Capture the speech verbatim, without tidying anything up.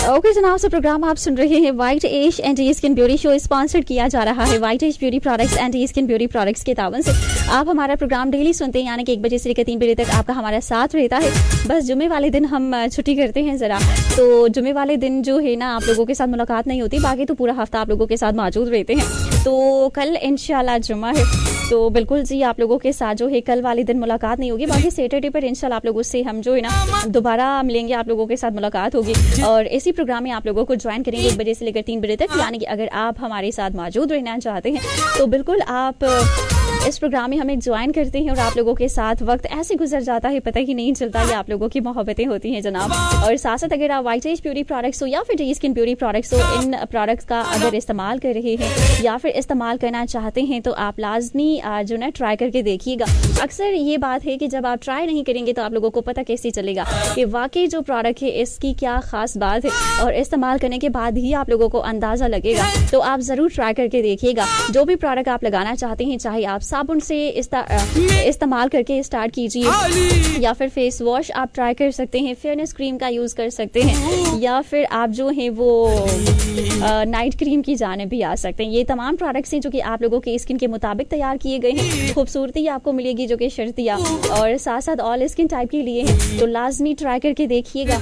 Okay जनाब, से programme आप सुन रहे हैं white as anti skin beauty show, sponsored किया जा रहा है white as beauty products anti skin beauty products के तावन से। आप हमारा प्रोग्राम डेली सुनते हैं, यानी कि एक बजे से लेकर तीन बजे तक आपका हमारा साथ रहता है। बस जुमे वाले दिन हम छुट्टी करते हैं ज़रा, तो जुमे वाले दिन जो है ना आप लोगों के साथ मुलाकात नहीं होती, बाकी तो पूरा हफ्ता आप लोगों के साथ मौजूद रहते हैं। तो कल इंशाल्लाह जुमा है, तो बिल्कुल जी आप लोगों के साथ जो है कल वाले दिन मुलाकात नहीं होगी, बाकी सैटरडे पर इंशाल्लाह आप लोगों से हम जो है ना दोबारा मिलेंगे, आप लोगों के साथ मुलाकात होगी और इसी प्रोग्राम में आप लोगों को ज्वाइन करेंगे एक बजे से लेकर तीन बजे तक। यानी कि अगर आप हमारे साथ मौजूद रहना चाहते हैं तो बिल्कुल आप इस प्रोग्राम में हमें ज्वाइन करते हैं और आप लोगों के साथ वक्त ऐसे गुजर जाता है, पता ही नहीं चलता। ये आप लोगों की मोहब्बतें होती हैं जनाब। और साथ साथ अगर आप व्हाइट एज ब्यूटी प्रोडक्ट्स हो या फिर डी स्किन ब्यूटी प्रोडक्ट्स हो, इन प्रोडक्ट्स का अगर इस्तेमाल कर रहे हैं या फिर इस्तेमाल करना चाहते हैं तो आप लाजमी जो ना ट्राई करके देखिएगा। अक्सर ये बात है कि जब आप ट्राई नहीं करेंगे तो आप लोगों को पता कैसे चलेगा कि वाकई जो प्रोडक्ट है इसकी क्या खास बात है, और इस्तेमाल करने के बाद ही आप लोगों को अंदाजा लगेगा। तो आप जरूर ट्राई करके देखिएगा। जो भी प्रोडक्ट आप लगाना चाहते हैं, चाहे आप साबुन से इस्तेमाल करके स्टार्ट कीजिए या फिर फेस वॉश आप ट्राई कर सकते हैं, फेयरनेस क्रीम का यूज कर सकते हैं, या फिर आप जो है वो नाइट क्रीम की जानिब भी आ सकते हैं। ये तमाम प्रोडक्ट्स हैं जो कि आप लोगों के स्किन के मुताबिक तैयार किए गए हैं। खूबसूरती आपको मिलेगी जो कि शर्तिया और साथ साथ ऑल स्किन टाइप के लिए हैं, तो लाजमी ट्राई करके देखिएगा।